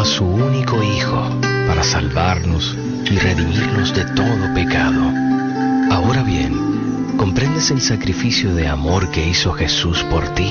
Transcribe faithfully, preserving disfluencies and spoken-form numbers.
su único Hijo para salvarnos y redimirnos de todo pecado. Ahora bien, ¿comprendes el sacrificio de amor que hizo Jesús por ti?